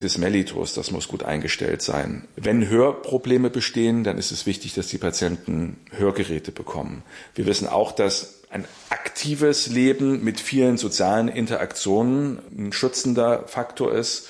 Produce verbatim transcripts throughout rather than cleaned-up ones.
des Mellitus, das muss gut eingestellt sein. Wenn Hörprobleme bestehen, dann ist es wichtig, dass die Patienten Hörgeräte bekommen. Wir wissen auch, dass ein aktives Leben mit vielen sozialen Interaktionen ein schützender Faktor ist.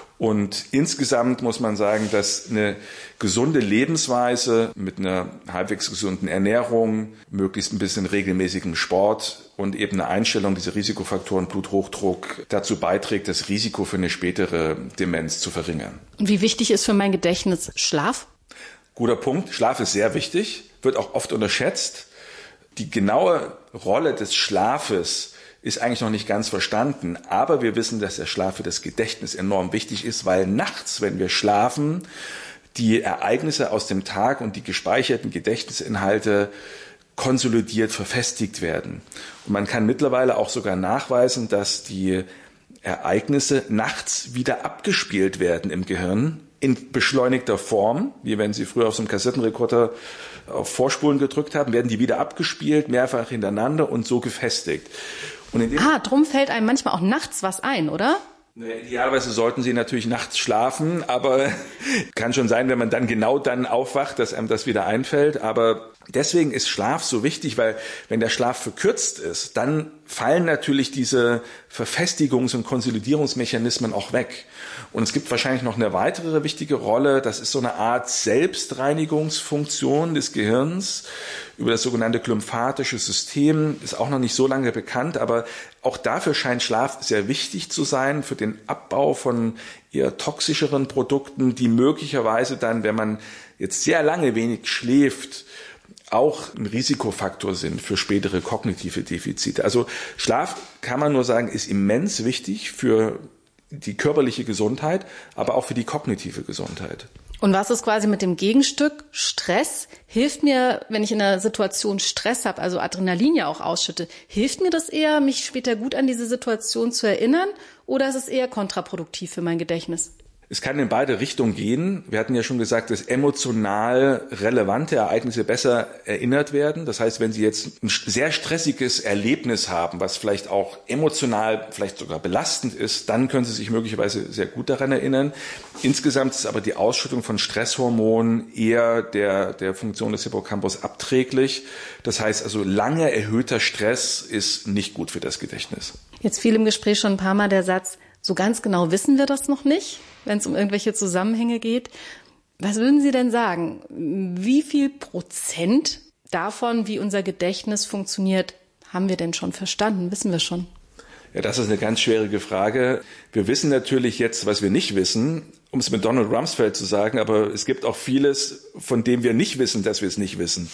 Und insgesamt muss man sagen, dass eine gesunde Lebensweise mit einer halbwegs gesunden Ernährung, möglichst ein bisschen regelmäßigem Sport und eben eine Einstellung dieser Risikofaktoren Bluthochdruck dazu beiträgt, das Risiko für eine spätere Demenz zu verringern. Und wie wichtig ist für mein Gedächtnis Schlaf? Guter Punkt. Schlaf ist sehr wichtig, wird auch oft unterschätzt. Die genaue Rolle des Schlafes ist eigentlich noch nicht ganz verstanden, aber wir wissen, dass der Schlaf für das Gedächtnis enorm wichtig ist, weil nachts, wenn wir schlafen, die Ereignisse aus dem Tag und die gespeicherten Gedächtnisinhalte konsolidiert verfestigt werden. Und man kann mittlerweile auch sogar nachweisen, dass die Ereignisse nachts wieder abgespielt werden im Gehirn in beschleunigter Form, wie wenn Sie früher auf so einem Kassettenrekorder auf Vorspulen gedrückt haben, werden die wieder abgespielt, mehrfach hintereinander und so gefestigt. Und in dem ah, drum fällt einem manchmal auch nachts was ein, oder? Idealerweise sollten Sie natürlich nachts schlafen, aber kann schon sein, wenn man dann genau dann aufwacht, dass einem das wieder einfällt. Aber deswegen ist Schlaf so wichtig, weil wenn der Schlaf verkürzt ist, dann fallen natürlich diese Verfestigungs- und Konsolidierungsmechanismen auch weg. Und es gibt wahrscheinlich noch eine weitere wichtige Rolle, das ist so eine Art Selbstreinigungsfunktion des Gehirns über das sogenannte glymphatische System, ist auch noch nicht so lange bekannt, aber auch dafür scheint Schlaf sehr wichtig zu sein für den Abbau von eher toxischeren Produkten, die möglicherweise dann, wenn man jetzt sehr lange wenig schläft, auch ein Risikofaktor sind für spätere kognitive Defizite. Also Schlaf, kann man nur sagen, ist immens wichtig für die körperliche Gesundheit, aber auch für die kognitive Gesundheit. Und was ist quasi mit dem Gegenstück? Stress hilft mir, wenn ich in einer Situation Stress habe, also Adrenalin ja auch ausschütte, hilft mir das eher, mich später gut an diese Situation zu erinnern, oder ist es eher kontraproduktiv für mein Gedächtnis? Es kann in beide Richtungen gehen. Wir hatten ja schon gesagt, dass emotional relevante Ereignisse besser erinnert werden. Das heißt, wenn Sie jetzt ein sehr stressiges Erlebnis haben, was vielleicht auch emotional, vielleicht sogar belastend ist, dann können Sie sich möglicherweise sehr gut daran erinnern. Insgesamt ist aber die Ausschüttung von Stresshormonen eher der, der Funktion des Hippocampus abträglich. Das heißt also, lange erhöhter Stress ist nicht gut für das Gedächtnis. Jetzt fiel im Gespräch schon ein paar Mal der Satz, so ganz genau wissen wir das noch nicht, wenn es um irgendwelche Zusammenhänge geht. Was würden Sie denn sagen? Wie viel Prozent davon, wie unser Gedächtnis funktioniert, haben wir denn schon verstanden? Wissen wir schon? Ja, das ist eine ganz schwierige Frage. Wir wissen natürlich jetzt, was wir nicht wissen, um es mit Donald Rumsfeld zu sagen, aber es gibt auch vieles, von dem wir nicht wissen, dass wir es nicht wissen.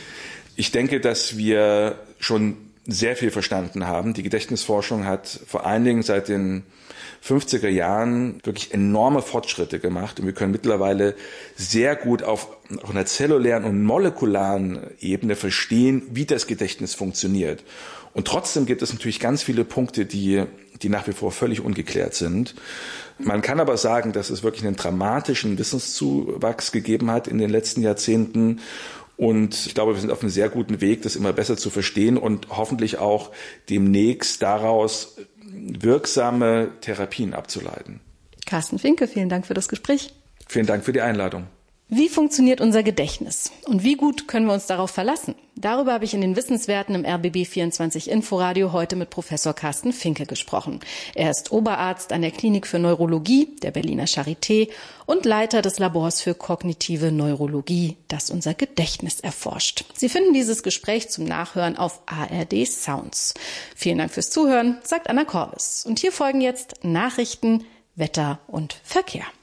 Ich denke, dass wir schon sehr viel verstanden haben. Die Gedächtnisforschung hat vor allen Dingen seit den fünfziger Jahren wirklich enorme Fortschritte gemacht und wir können mittlerweile sehr gut auf, auf einer zellulären und molekularen Ebene verstehen, wie das Gedächtnis funktioniert. Und trotzdem gibt es natürlich ganz viele Punkte, die, die nach wie vor völlig ungeklärt sind. Man kann aber sagen, dass es wirklich einen dramatischen Wissenszuwachs gegeben hat in den letzten Jahrzehnten. Und ich glaube, wir sind auf einem sehr guten Weg, das immer besser zu verstehen und hoffentlich auch demnächst daraus wirksame Therapien abzuleiten. Carsten Finke, vielen Dank für das Gespräch. Vielen Dank für die Einladung. Wie funktioniert unser Gedächtnis? Und wie gut können wir uns darauf verlassen? Darüber habe ich in den Wissenswerten im R B B vierundzwanzig Inforadio heute mit Professor Carsten Finke gesprochen. Er ist Oberarzt an der Klinik für Neurologie der Berliner Charité und Leiter des Labors für kognitive Neurologie, das unser Gedächtnis erforscht. Sie finden dieses Gespräch zum Nachhören auf A R D Sounds. Vielen Dank fürs Zuhören, sagt Anna Korvis. Und hier folgen jetzt Nachrichten, Wetter und Verkehr.